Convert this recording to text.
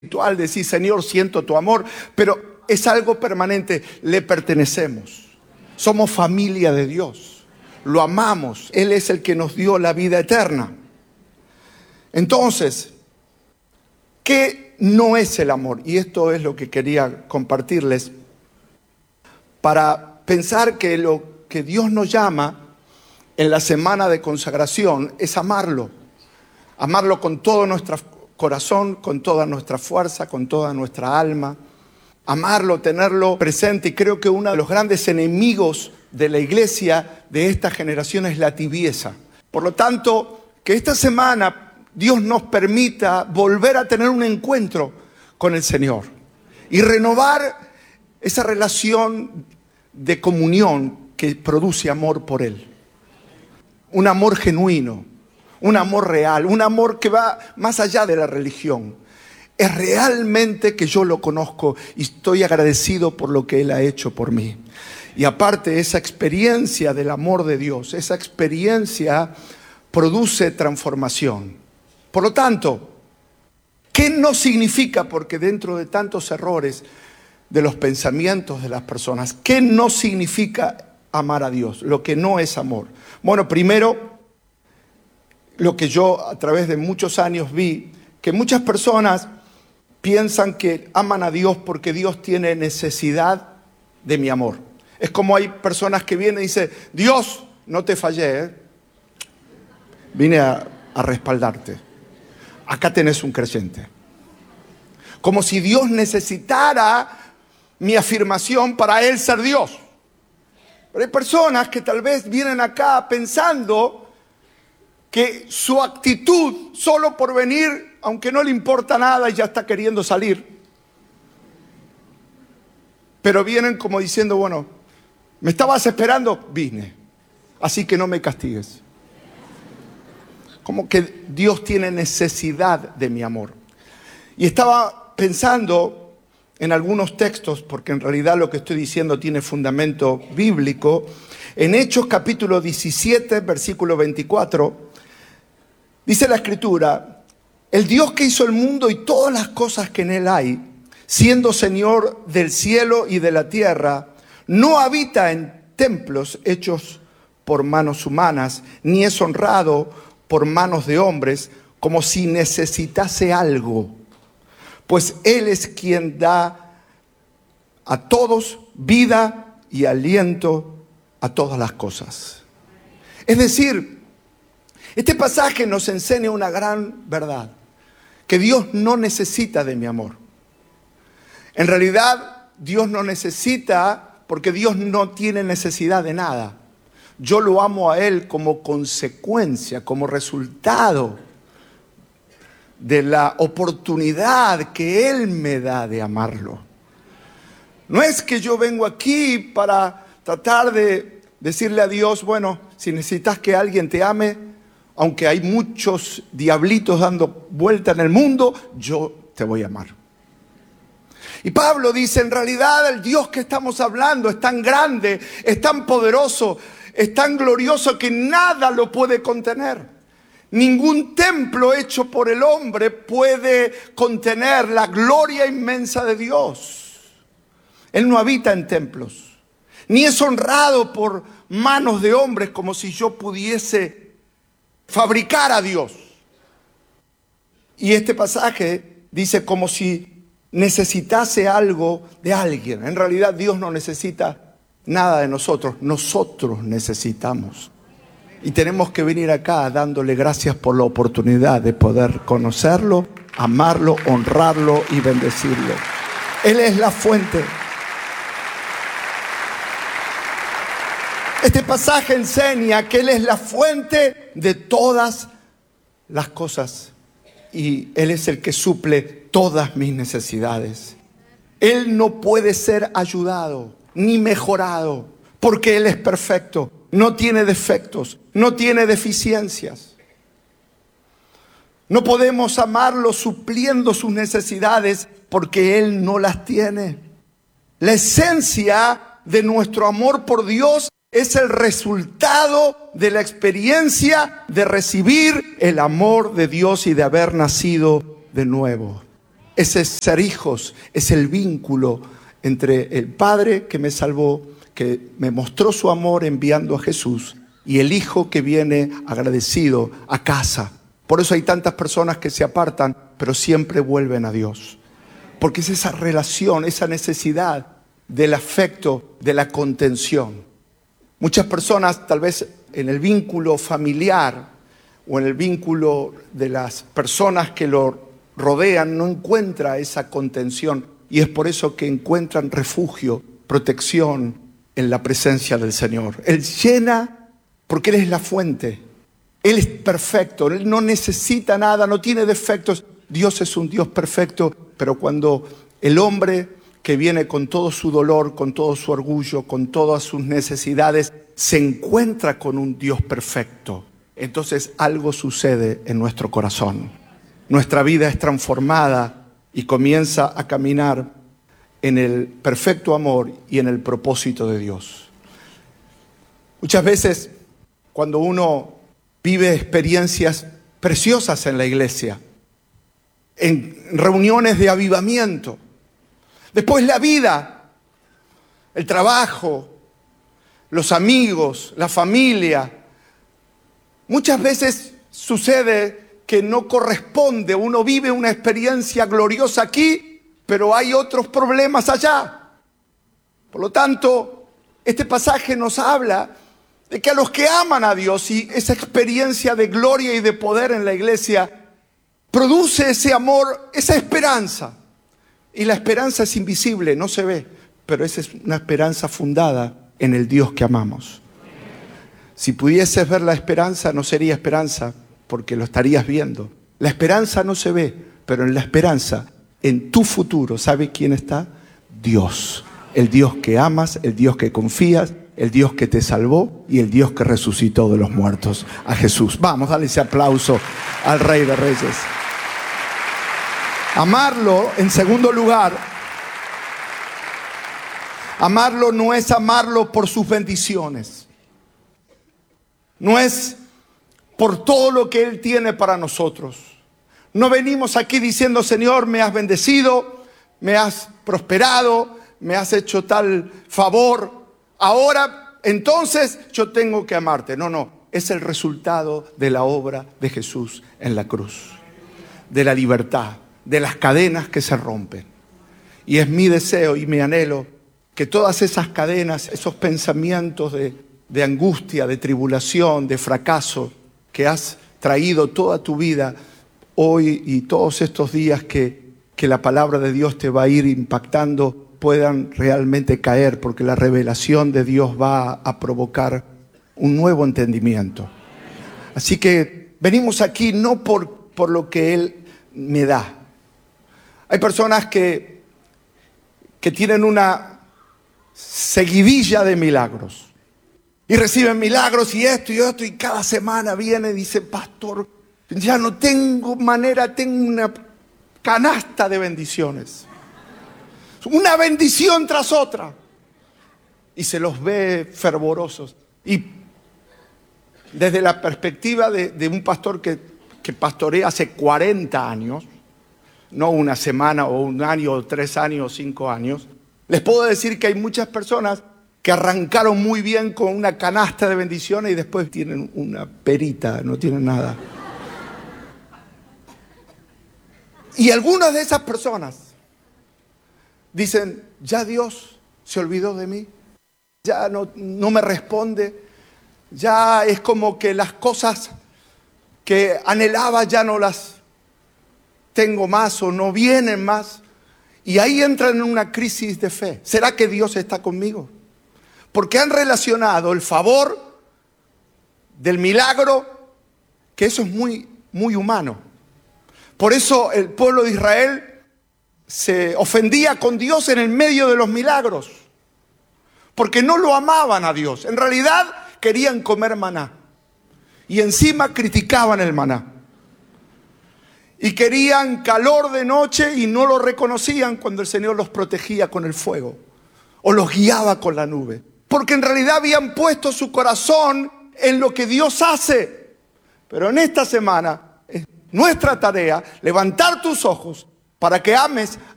espiritual, decir, Señor, siento tu amor, pero es algo permanente, le pertenecemos. Somos familia de Dios, lo amamos, Él es el que nos dio la vida eterna. Entonces, ¿qué no es el amor? Y esto es lo que quería compartirles para pensar que lo que Dios nos llama en la semana de consagración es amarlo. Amarlo con todo nuestro corazón, con toda nuestra fuerza, con toda nuestra alma. Amarlo, tenerlo presente. Y creo que uno de los grandes enemigos de la iglesia de esta generación es la tibieza. Por lo tanto, que esta semana Dios nos permita volver a tener un encuentro con el Señor y renovar esa relación de comunión que produce amor por Él. Un amor genuino, un amor real, un amor que va más allá de la religión. Es realmente que yo lo conozco y estoy agradecido por lo que Él ha hecho por mí. Y aparte, esa experiencia del amor de Dios, esa experiencia produce transformación. Por lo tanto, ¿qué no significa? Porque dentro de tantos errores de los pensamientos de las personas, ¿qué no significa amar a Dios? Lo que no es amor. Bueno, primero, lo que yo a través de muchos años vi, que muchas personas piensan que aman a Dios porque Dios tiene necesidad de mi amor. Es como hay personas que vienen y dicen, Dios, no te fallé, vine a respaldarte. Acá tenés un creyente. Como si Dios necesitara mi afirmación para Él ser Dios. Pero hay personas que tal vez vienen acá pensando que su actitud, solo por venir, aunque no le importa nada y ya está queriendo salir, pero vienen como diciendo, bueno, ¿me estabas esperando? Vine, así que no me castigues. Como que Dios tiene necesidad de mi amor. Y estaba pensando en algunos textos, porque en realidad lo que estoy diciendo tiene fundamento bíblico. En Hechos capítulo 17, versículo 24, dice la Escritura, el Dios que hizo el mundo y todas las cosas que en él hay, siendo Señor del cielo y de la tierra, no habita en templos hechos por manos humanas, ni es honrado por manos de hombres, como si necesitase algo. Pues Él es quien da a todos vida y aliento a todas las cosas. Es decir, este pasaje nos enseña una gran verdad, que Dios no necesita de mi amor. En realidad, Dios no necesita, porque Dios no tiene necesidad de nada. Yo lo amo a Él como consecuencia, como resultado de la oportunidad que Él me da de amarlo. No es que yo vengo aquí para tratar de decirle a Dios, bueno, si necesitas que alguien te ame, aunque hay muchos diablitos dando vuelta en el mundo, yo te voy a amar. Y Pablo dice, en realidad el Dios que estamos hablando es tan grande, es tan poderoso, es tan glorioso que nada lo puede contener. Ningún templo hecho por el hombre puede contener la gloria inmensa de Dios. Él no habita en templos, ni es honrado por manos de hombres como si yo pudiese fabricar a Dios. Y este pasaje dice como si necesitase algo de alguien. En realidad Dios no necesita nada de nosotros, nosotros necesitamos. Y tenemos que venir acá dándole gracias por la oportunidad de poder conocerlo, amarlo, honrarlo y bendecirlo. Él es la fuente. Este pasaje enseña que Él es la fuente de todas las cosas. Y Él es el que suple todas mis necesidades. Él no puede ser ayudado ni mejorado porque Él es perfecto. No tiene defectos, no tiene deficiencias. No podemos amarlo supliendo sus necesidades porque Él no las tiene. La esencia de nuestro amor por Dios es el resultado de la experiencia de recibir el amor de Dios y de haber nacido de nuevo. ese ser hijos, es el vínculo entre el Padre que me salvó, que me mostró su amor enviando a Jesús, y el Hijo que viene agradecido a casa. Por eso hay tantas personas que se apartan, pero siempre vuelven a Dios. Porque es esa relación, esa necesidad del afecto, de la contención. Muchas personas, tal vez en el vínculo familiar o en el vínculo de las personas que lo rodean, no encuentra esa contención. Y es por eso que encuentran refugio, protección en la presencia del Señor. Él llena porque Él es la fuente. Él es perfecto, Él no necesita nada, no tiene defectos. Dios es un Dios perfecto, pero cuando el hombre que viene con todo su dolor, con todo su orgullo, con todas sus necesidades, se encuentra con un Dios perfecto, entonces algo sucede en nuestro corazón. Nuestra vida es transformada y comienza a caminar en el perfecto amor y en el propósito de Dios. Muchas veces, cuando uno vive experiencias preciosas en la iglesia, en reuniones de avivamiento, después la vida, el trabajo, los amigos, la familia, muchas veces sucede que no corresponde. Uno vive una experiencia gloriosa aquí, pero hay otros problemas allá. Por lo tanto, este pasaje nos habla de que a los que aman a Dios y esa experiencia de gloria y de poder en la iglesia produce ese amor, esa esperanza. Y la esperanza es invisible, no se ve, pero esa es una esperanza fundada en el Dios que amamos. Si pudieses ver la esperanza, no sería esperanza, porque lo estarías viendo. La esperanza no se ve, pero en la esperanza, en tu futuro, ¿sabe quién está? Dios. El Dios que amas, el Dios que confías, el Dios que te salvó y el Dios que resucitó de los muertos, a Jesús. Vamos, dale ese aplauso al Rey de Reyes. Amarlo, en segundo lugar, amarlo no es amarlo por sus bendiciones. No es por todo lo que Él tiene para nosotros. No venimos aquí diciendo, Señor, me has bendecido, me has prosperado, me has hecho tal favor. Ahora, entonces, yo tengo que amarte. No, es el resultado de la obra de Jesús en la cruz. De la libertad, de las cadenas que se rompen. Y es mi deseo y mi anhelo que todas esas cadenas, esos pensamientos de angustia, de tribulación, de fracaso que has traído toda tu vida hoy y todos estos días que la palabra de Dios te va a ir impactando, puedan realmente caer, porque la revelación de Dios va a provocar un nuevo entendimiento. Así que venimos aquí no por lo que Él me da. Hay personas que tienen una seguidilla de milagros y reciben milagros y esto, y cada semana viene y dice, pastor, ya no tengo manera, tengo una canasta de bendiciones. Una bendición tras otra. Y se los ve fervorosos. Y desde la perspectiva de un pastor que pastorea hace 40 años, no una semana o un año o 3 años o 5 años, les puedo decir que hay muchas personas que arrancaron muy bien con una canasta de bendiciones y después tienen una perita, no tienen nada. Y algunas de esas personas dicen, ya Dios se olvidó de mí, ya no me responde, ya es como que las cosas que anhelaba ya no las tengo más o no vienen más. Y ahí entran en una crisis de fe. ¿Será que Dios está conmigo? Porque han relacionado el favor del milagro, que eso es muy, muy humano. Por eso el pueblo de Israel se ofendía con Dios en el medio de los milagros, porque no lo amaban a Dios. En realidad querían comer maná y encima criticaban el maná. Y querían calor de noche y no lo reconocían cuando el Señor los protegía con el fuego o los guiaba con la nube. Porque en realidad habían puesto su corazón en lo que Dios hace. Pero en esta semana es nuestra tarea levantar tus ojos para que ames